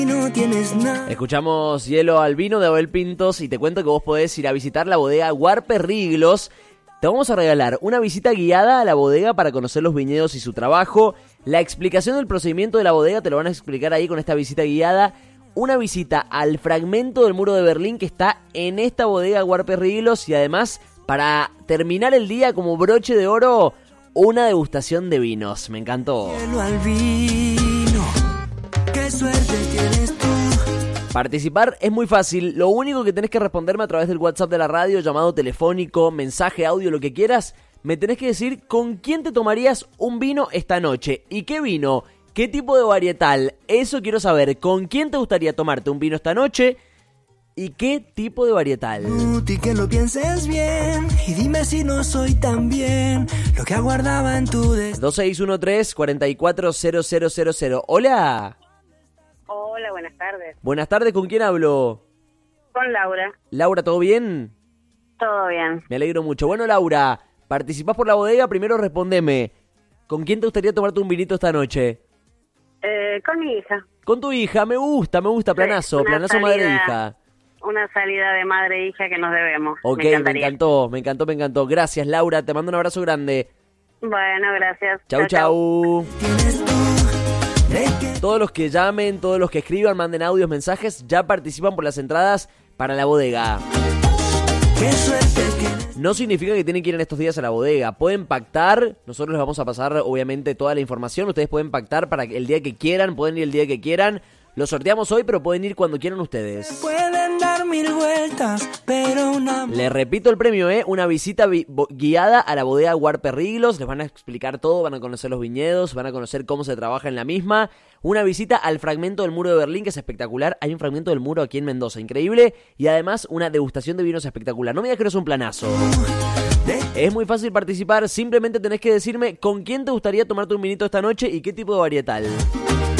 No tienes nada. Escuchamos Hielo al Vino de Abel Pintos y te cuento que vos podés ir a visitar la bodega Huarperriglos. Te vamos a regalar una visita guiada a la bodega para conocer los viñedos y su trabajo. La explicación del procedimiento de la bodega te lo van a explicar ahí con esta visita guiada. Una visita al fragmento del muro de Berlín que está en esta bodega Huarperriglos y además, para terminar el día como broche de oro, una degustación de vinos. Me encantó. Hielo al vino. Qué suerte tienes tú. Participar es muy fácil, lo único que tenés que responderme a través del WhatsApp de la radio, llamado telefónico, mensaje, audio, lo que quieras, me tenés que decir con quién te tomarías un vino esta noche. ¿Y qué vino? ¿Qué tipo de varietal? Eso quiero saber, ¿con quién te gustaría tomarte un vino esta noche? ¿Y qué tipo de varietal? Y que lo pienses bien y dime si no soy tan bien lo que aguardaba en tu 2613-440000. Hola. Hola, buenas tardes. Buenas tardes, ¿con quién hablo? Con Laura. Laura, ¿todo bien? Todo bien. Me alegro mucho. Bueno, Laura, participás por la bodega, primero respondeme. ¿Con quién te gustaría tomarte un vinito esta noche? Con mi hija. Con tu hija, me gusta, planazo, una planazo salida, madre-hija. Una salida de madre e hija que nos debemos. Ok, me encantó. Gracias, Laura, te mando un abrazo grande. Bueno, gracias. Chau. Todos los que llamen, todos los que escriban, manden audios, mensajes, ya participan por las entradas para la bodega. Qué suerte tienes. No significa que tienen que ir en estos días a la bodega. Pueden pactar, nosotros les vamos a pasar obviamente toda la información. Ustedes pueden pactar para el día que quieran, pueden ir el día que quieran. Lo sorteamos hoy, pero pueden ir cuando quieran ustedes. Pueden dar 1000 vueltas, pero una... Les repito el premio, una visita guiada a la bodega Huarperriglos. Les van a explicar todo, van a conocer los viñedos, van a conocer cómo se trabaja en la misma. Una visita al fragmento del muro de Berlín, que es espectacular. Hay un fragmento del muro aquí en Mendoza, increíble. Y además una degustación de vinos espectacular. No me digas que no es un planazo. Es muy fácil participar, simplemente tenés que decirme con quién te gustaría tomarte un vinito esta noche y qué tipo de varietal.